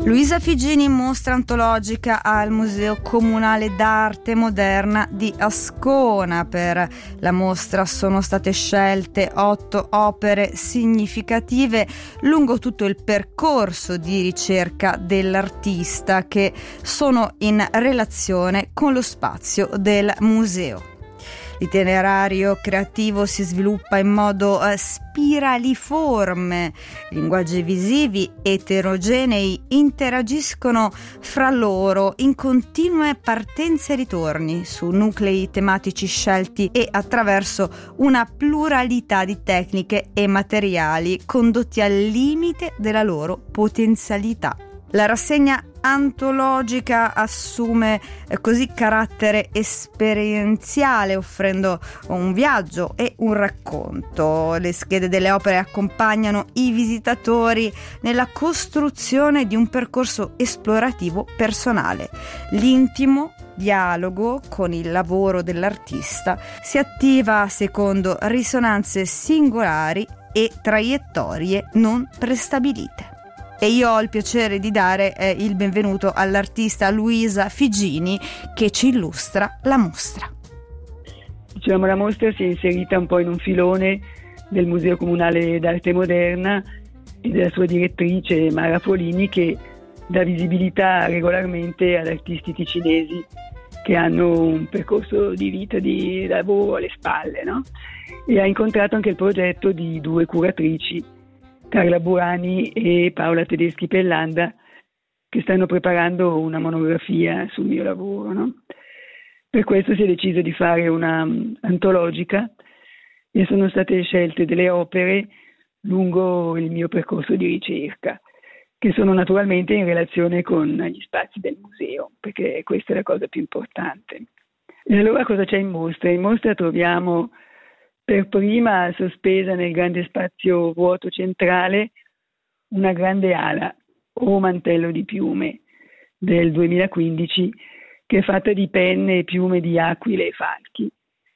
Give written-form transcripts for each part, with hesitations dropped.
Luisa Figini, mostra antologica al Museo Comunale d'Arte Moderna di Ascona. Per la mostra sono state scelte 8 opere significative lungo tutto il percorso di ricerca dell'artista, che sono in relazione con lo spazio del museo. L'itinerario creativo si sviluppa in modo spiraliforme. Linguaggi visivi eterogenei interagiscono fra loro in continue partenze e ritorni su nuclei tematici scelti e attraverso una pluralità di tecniche e materiali condotti al limite della loro potenzialità. La rassegna antologica assume così carattere esperienziale, offrendo un viaggio e un racconto. Le schede delle opere accompagnano i visitatori nella costruzione di un percorso esplorativo personale. L'intimo dialogo con il lavoro dell'artista si attiva secondo risonanze singolari e traiettorie non prestabilite. E io ho il piacere di dare il benvenuto all'artista Luisa Figini, che ci illustra la mostra. Diciamo, la mostra si è inserita un po' in un filone del Museo Comunale d'Arte Moderna e della sua direttrice Mara Folini, che dà visibilità regolarmente ad artisti ticinesi che hanno un percorso di vita, di lavoro alle spalle, no? E ha incontrato anche il progetto di 2 curatrici, Carla Burani e Paola Tedeschi Pellanda, che stanno preparando una monografia sul mio lavoro, no? Per questo si è deciso di fare una antologica e sono state scelte delle opere lungo il mio percorso di ricerca, che sono naturalmente in relazione con gli spazi del museo, perché questa è la cosa più importante. E allora cosa c'è in mostra? In mostra troviamo per prima sospesa nel grande spazio vuoto centrale una grande ala o mantello di piume del 2015, che è fatta di penne e piume di aquile e falchi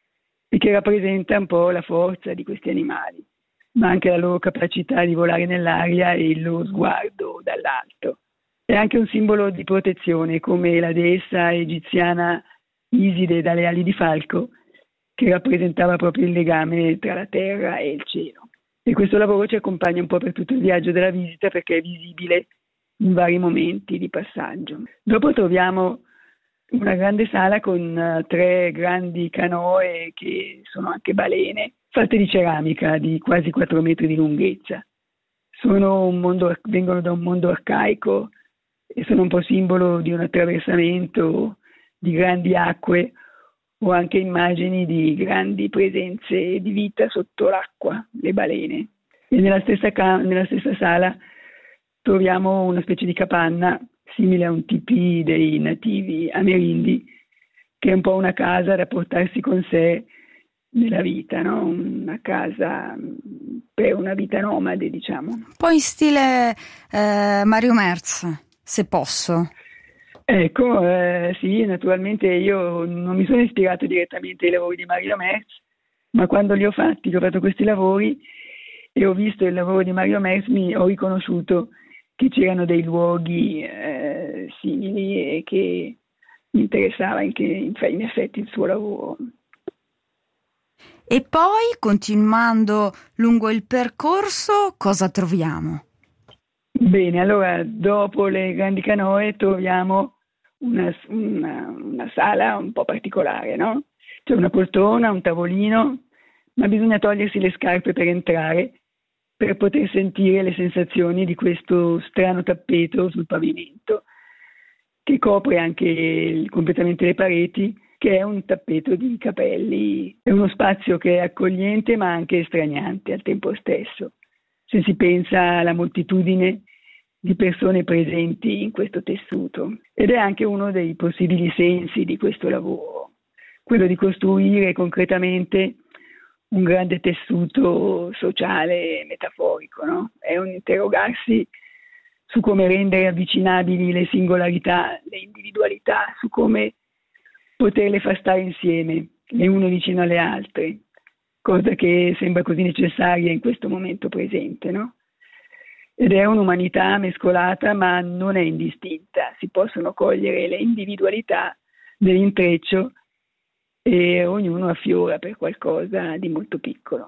e che rappresenta un po' la forza di questi animali, ma anche la loro capacità di volare nell'aria e il loro sguardo dall'alto. È anche un simbolo di protezione, come la deessa egiziana Iside dalle ali di falco, che rappresentava proprio il legame tra la terra e il cielo. E questo lavoro ci accompagna un po' per tutto il viaggio della visita, perché è visibile in vari momenti di passaggio. Dopo troviamo una grande sala con 3 grandi canoe, che sono anche balene, fatte di ceramica di quasi 4 metri di lunghezza. Vengono da un mondo arcaico e sono un po' simbolo di un attraversamento di grandi acque, o anche immagini di grandi presenze di vita sotto l'acqua, le balene. E nella stessa sala troviamo una specie di capanna simile a un tipì dei nativi amerindi, che è un po' una casa da portarsi con sé nella vita, no? Una casa per una vita nomade, diciamo. Un po' in stile Mario Merz, se posso. Ecco, sì, naturalmente io non mi sono ispirato direttamente ai lavori di Mario Merz, ma quando ho fatto questi lavori e ho visto il lavoro di Mario Merz, ho riconosciuto che c'erano dei luoghi simili e che mi interessava anche in effetti il suo lavoro. E poi, continuando lungo il percorso, cosa troviamo? Bene, allora dopo le grandi canoe troviamo una sala un po' particolare, no? C'è una poltrona, un tavolino, ma bisogna togliersi le scarpe per entrare, per poter sentire le sensazioni di questo strano tappeto sul pavimento, che copre anche completamente le pareti, che è un tappeto di capelli. È uno spazio che è accogliente ma anche estraniante al tempo stesso, se si pensa alla moltitudine di persone presenti in questo tessuto. Ed è anche uno dei possibili sensi di questo lavoro, quello di costruire concretamente un grande tessuto sociale metaforico, no? È un interrogarsi su come rendere avvicinabili le singolarità, le individualità, su come poterle far stare insieme, le une vicino alle altre, cosa che sembra così necessaria in questo momento presente, no? ed è un'umanità mescolata ma non è indistinta, si possono cogliere le individualità dell'intreccio e ognuno affiora per qualcosa di molto piccolo.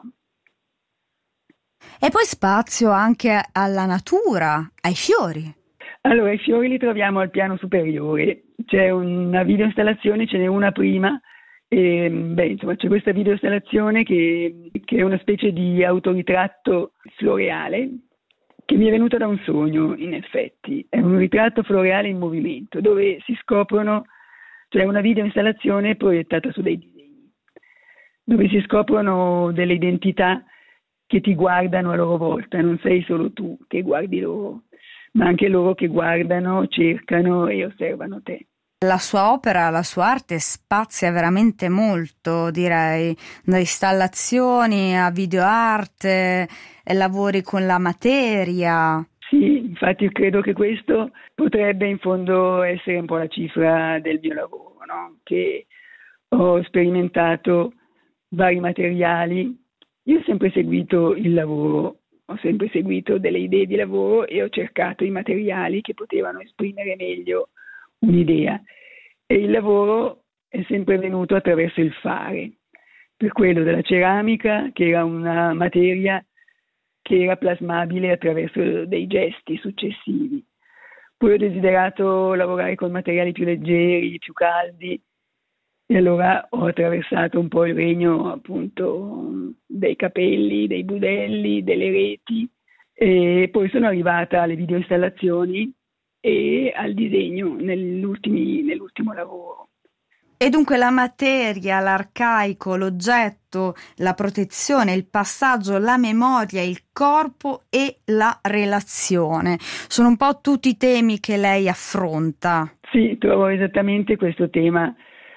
E poi spazio anche alla natura, ai fiori. Allora, i fiori li troviamo al piano superiore, c'è una videoinstallazione, ce n'è una prima, insomma c'è questa videoinstallazione che è una specie di autoritratto floreale che mi è venuta da un sogno, in effetti. È un ritratto floreale in movimento, dove si scoprono, cioè una videoinstallazione proiettata su dei disegni, dove si scoprono delle identità che ti guardano a loro volta, non sei solo tu che guardi loro, ma anche loro che guardano, cercano e osservano te. La sua opera, la sua arte spazia veramente molto, direi, da installazioni a videoarte, lavori con la materia. Sì, infatti credo che questo potrebbe in fondo essere un po' la cifra del mio lavoro, no? Che ho sperimentato vari materiali. Io ho sempre seguito il lavoro, ho sempre seguito delle idee di lavoro e ho cercato i materiali che potevano esprimere meglio un'idea. E il lavoro è sempre venuto attraverso il fare, per quello della ceramica, che era una materia che era plasmabile attraverso dei gesti successivi. Poi ho desiderato lavorare con materiali più leggeri, più caldi, e allora ho attraversato un po' il regno appunto dei capelli, dei budelli, delle reti, e poi sono arrivata alle videoinstallazioni e al disegno nell'ultimo lavoro. E dunque la materia, l'arcaico, l'oggetto, la protezione, il passaggio, la memoria, il corpo e la relazione. Sono un po' tutti i temi che lei affronta. Sì, trovo esattamente questo tema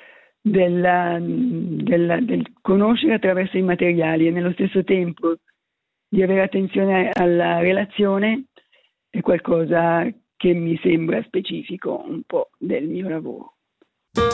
del conoscere attraverso i materiali e nello stesso tempo di avere attenzione alla relazione è qualcosa che mi sembra specifico un po' del mio lavoro.